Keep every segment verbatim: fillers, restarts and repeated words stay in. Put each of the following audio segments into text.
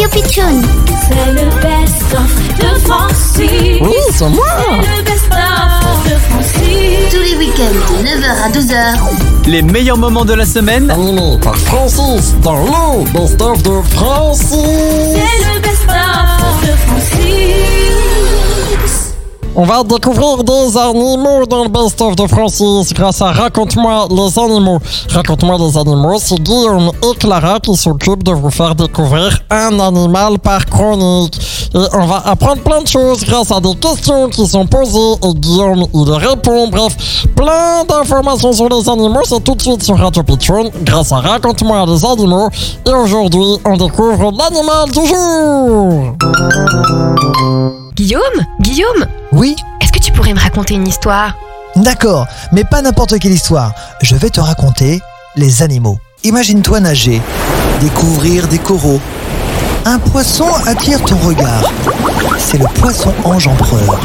Pitchoun. C'est le best-of de Francis. Oui, c'est moi. C'est le best-of de Francis. Tous les week-ends de neuf heures à douze heures. Les meilleurs moments de la semaine, Animé par Francis dans le best-of de Francis. C'est le best-of de Francis. On va découvrir des animaux dans le best-of de Francis grâce à Raconte-moi les animaux. Raconte-moi les animaux, c'est Guillaume et Clara qui s'occupent de vous faire découvrir un animal par chronique. Et on va apprendre plein de choses grâce à des questions qui sont posées et Guillaume il répond. Bref, plein d'informations sur les animaux, c'est tout de suite sur Radio Pitchoun grâce à Raconte-moi les animaux. Et aujourd'hui, on découvre l'animal du jour. Guillaume Guillaume Oui, Est-ce que tu pourrais me raconter une histoire? d'accord, mais pas n'importe quelle histoire. Je vais te raconter les animaux. Imagine-toi nager, découvrir des coraux. Un poisson attire ton regard. C'est le poisson-ange empereur.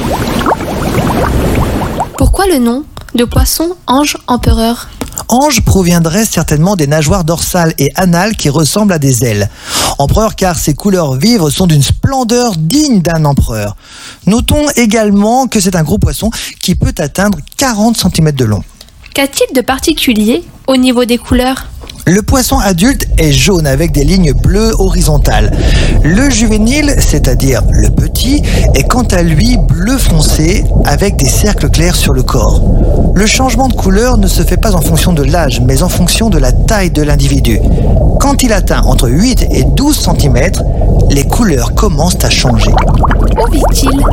Pourquoi le nom de poisson ange empereur? Ange proviendrait certainement des nageoires dorsales et anales qui ressemblent à des ailes. Empereur car ses couleurs vives sont d'une splendeur digne d'un empereur. Notons également que c'est un gros poisson qui peut atteindre quarante centimètres de long. Qu'a-t-il de particulier au niveau des couleurs? Le poisson adulte est jaune avec des lignes bleues horizontales. Le juvénile, c'est-à-dire le petit, est quant à lui bleu foncé avec des cercles clairs sur le corps. Le changement de couleur ne se fait pas en fonction de l'âge, mais en fonction de la taille de l'individu. Quand il atteint entre huit et douze centimètres, les couleurs commencent à changer. Où vit-il?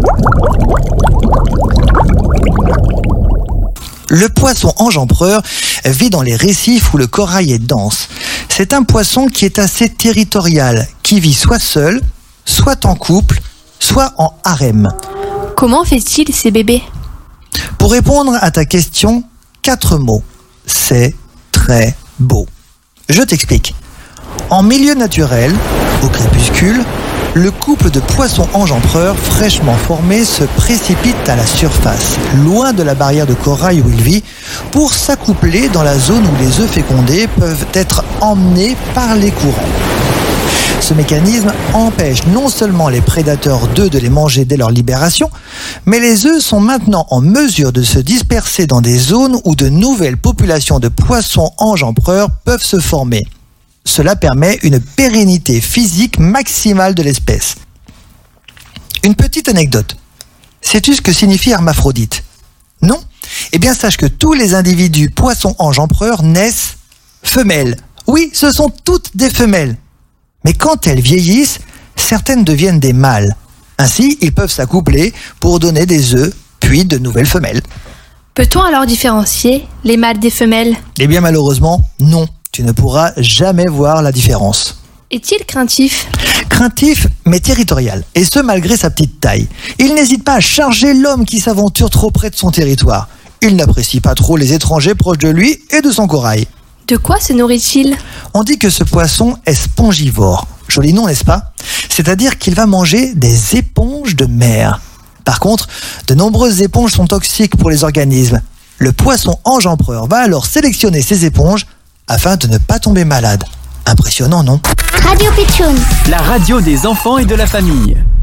Le poisson ange empereur vit dans les récifs où le corail est dense. C'est un poisson qui est assez territorial, qui vit soit seul, soit en couple, soit en harem. Comment fait-il ses bébés? Pour répondre à ta question, quatre mots. C'est très beau. Je t'explique. En milieu naturel, au crépuscule, le couple de poissons-ange empereurs fraîchement formés se précipite à la surface, loin de la barrière de corail où il vit, pour s'accoupler dans la zone où les œufs fécondés peuvent être emmenés par les courants. Ce mécanisme empêche non seulement les prédateurs d'œufs de les manger dès leur libération, mais les œufs sont maintenant en mesure de se disperser dans des zones où de nouvelles populations de poissons-ange empereurs peuvent se former. Cela permet une pérennité physique maximale de l'espèce. Une petite anecdote. Sais-tu ce que signifie hermaphrodite? Non? Eh bien, sache que tous les individus poissons-ange empereurs naissent femelles. Oui, ce sont toutes des femelles. Mais quand elles vieillissent, certaines deviennent des mâles. Ainsi, ils peuvent s'accoupler pour donner des œufs, puis de nouvelles femelles. Peut-on alors différencier les mâles des femelles? Eh bien, malheureusement, non. Tu ne pourras jamais voir la différence. Est-il craintif? Craintif, mais territorial, et ce malgré sa petite taille. Il n'hésite pas à charger l'homme qui s'aventure trop près de son territoire. Il n'apprécie pas trop les étrangers proches de lui et de son corail. De quoi se nourrit-il? On dit que ce poisson est spongivore. Joli nom, n'est-ce pas? C'est-à-dire qu'il va manger des éponges de mer. Par contre, de nombreuses éponges sont toxiques pour les organismes. Le poisson ange empereur va alors sélectionner ces éponges afin de ne pas tomber malade. Impressionnant, non? Radio Pitchoun. la radio des enfants et de la famille.